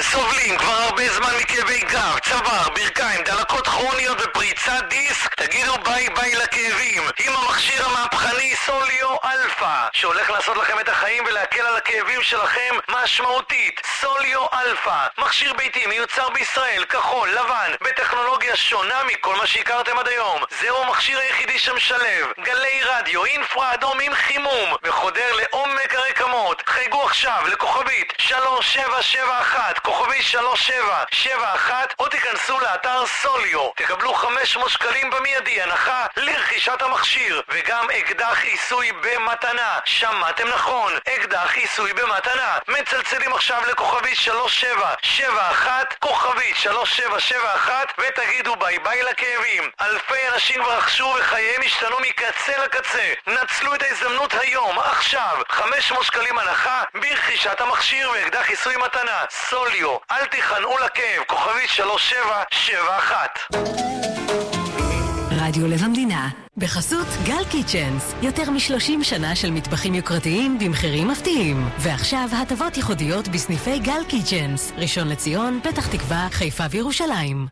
סובלים כבר הרבה זמן מכאבי גב, צוואר, ברכיים, דלקות כרוניות ופריצת דיסק? תגידו ביי ביי לכאבים עם המכשיר המהפכני סוליו אלפא, שהולך לעשות לכם את החיים ולהקל על הכאבים שלכם משמעותית. סוליו אלפא, מכשיר ביתי מיוצר בישראל, כחול, לבן, בטכנולוגיה שונה מכל מה שהכרתם עד היום. זהו המכשיר היחידי שמשלב גלי רדיו, אינפרה אדום עם חימום וחודר לעומק הרקמות. חייגו עכשיו לכוכבית 3771, כוכבית 3771, או תיכנסו לאתר סוליו. תקבלו 500 שקלים במיידי הנחה לרכישת המכשיר, וגם אקדח עיסוי במתנה. שמעתם נכון, אקדח עיסוי במתנה. מצלצלים עכשיו לכוכבית 3771, כוכבית 3771, ותגידו ביי ביי לכאבים. אלפי אנשים כבר רכשו וחייהם השתנו מקצה לקצה. נצלו את ההזדמנות היום, עכשיו. 500 שקלים הנחה ברכישת המכשיר ואקדח עיסוי מתנה. סוליו, אל תיכנעו לכאב, כוכבית 3771. רדיו לב המדינה, בחסות גל קיצ'נס, יותר מ-30 שנה של מטבחים יוקרתיים במחירים מפתיעים. ועכשיו הטבות ייחודיות בסניפי גל קיצ'נס, ראשון לציון, פתח תקווה, חיפה וירושלים.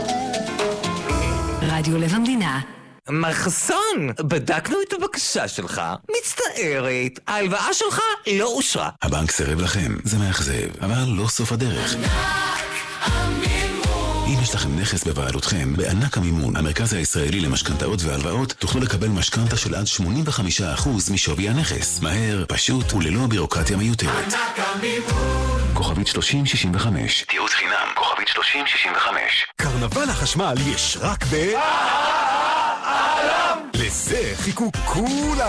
רדיו לב המדינה. מחסון, בדקנו את הבקשה שלך. מצטערת, ההלוואה שלך לא אושרה. הבנק סירב לכם, זה מאכזב, אבל לא סוף הדרך. אם יש לכם נכס בבעלותכם, בענק המימון, המרכז הישראלי למשכנתאות והלוואות, תוכלו לקבל משכנתה של עד 85% משווי הנכס. מהר, פשוט וללא בירוקרטיה מיותרת. ענק המימון. כוכבית 3065. תיעוץ חינם, כוכבית 3065. קרנבל החשמל יש רק לזה חיכו כולם.